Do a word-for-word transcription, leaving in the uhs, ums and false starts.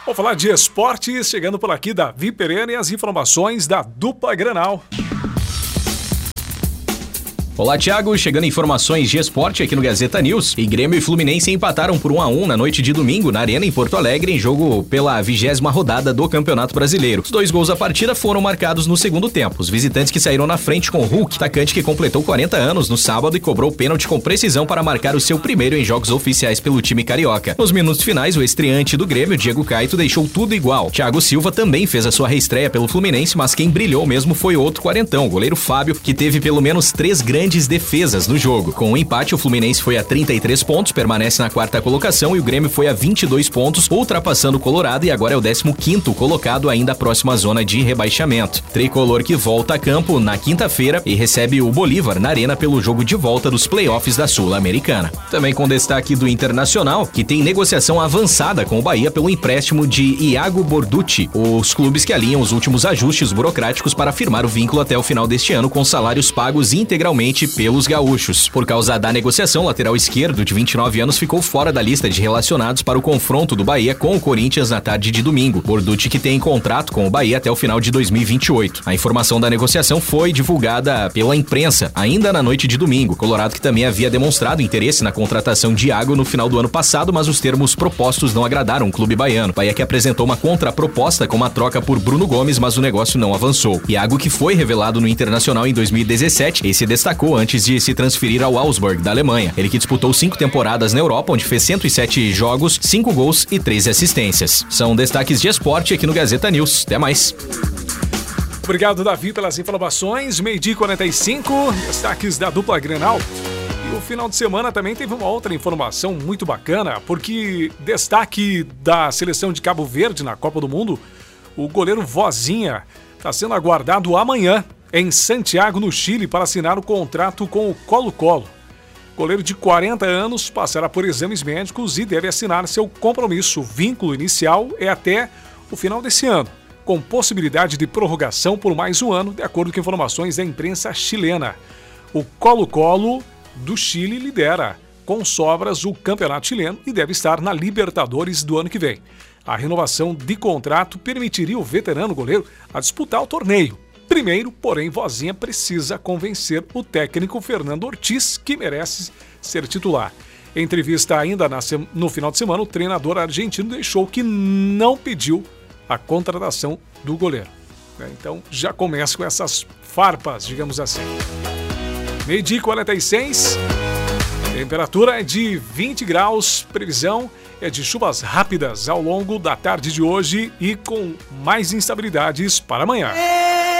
Vou falar de esportes, chegando por aqui Davi Pereira e as informações da dupla Grenal. Olá, Thiago. Chegando informações de esporte aqui no Gazeta News. E Grêmio e Fluminense empataram por um a um na noite de domingo na Arena em Porto Alegre, em jogo pela vigésima rodada do Campeonato Brasileiro. Os dois gols da partida foram marcados no segundo tempo. Os visitantes que saíram na frente com o Hulk, atacante que completou quarenta anos no sábado e cobrou pênalti com precisão para marcar o seu primeiro em jogos oficiais pelo time carioca. Nos minutos finais, o estreante do Grêmio, Diego Caetto, deixou tudo igual. Thiago Silva também fez a sua reestreia pelo Fluminense, mas quem brilhou mesmo foi outro quarentão, o goleiro Fábio, que teve pelo menos três grandes grandes defesas no jogo. Com o empate, o Fluminense foi a trinta e três pontos, permanece na quarta colocação, e o Grêmio foi a vinte e dois pontos, ultrapassando o Colorado, e agora é o décimo quinto colocado, ainda próximo à zona de rebaixamento. Tricolor que volta a campo na quinta-feira e recebe o Bolívar na Arena pelo jogo de volta dos playoffs da Sul-Americana. Também com destaque do Internacional, que tem negociação avançada com o Bahia pelo empréstimo de Iago Borducci, os clubes que alinham os últimos ajustes burocráticos para firmar o vínculo até o final deste ano, com salários pagos integralmente pelos gaúchos. Por causa da negociação, o lateral esquerdo de vinte e nove anos ficou fora da lista de relacionados para o confronto do Bahia com o Corinthians na tarde de domingo. Borducci, que tem contrato com o Bahia até o final de dois mil e vinte e oito. A informação da negociação foi divulgada pela imprensa ainda na noite de domingo. Colorado, que também havia demonstrado interesse na contratação de Iago no final do ano passado, mas os termos propostos não agradaram o clube baiano. Bahia que apresentou uma contraproposta com uma troca por Bruno Gomes, mas o negócio não avançou. Iago, que foi revelado no Internacional em dois mil e dezessete, e se destacou antes de se transferir ao Augsburg, da Alemanha. Ele que disputou cinco temporadas na Europa, onde fez cento e sete jogos, cinco gols e treze assistências. São destaques de esporte aqui no Gazeta News. Até mais. Obrigado, Davi, pelas informações. Meio-dia e quarenta e cinco, destaques da dupla Grenal. E o final de semana também teve uma outra informação muito bacana, porque destaque da seleção de Cabo Verde na Copa do Mundo, o goleiro Vozinha está sendo aguardado amanhã em Santiago, no Chile, para assinar o contrato com o Colo-Colo. Goleiro de quarenta anos passará por exames médicos e deve assinar seu compromisso. O vínculo inicial é até o final desse ano, com possibilidade de prorrogação por mais um ano, de acordo com informações da imprensa chilena. O Colo-Colo do Chile lidera com sobras o campeonato chileno e deve estar na Libertadores do ano que vem. A renovação de contrato permitiria o veterano goleiro a disputar o torneio. Primeiro, porém, Vozinha precisa convencer o técnico Fernando Ortiz, que merece ser titular. Em entrevista ainda na, no final de semana, o treinador argentino deixou que não pediu a contratação do goleiro. Então já começa com essas farpas, digamos assim. Meio-dia e quarenta e seis, temperatura é de vinte graus, previsão é de chuvas rápidas ao longo da tarde de hoje e com mais instabilidades para amanhã.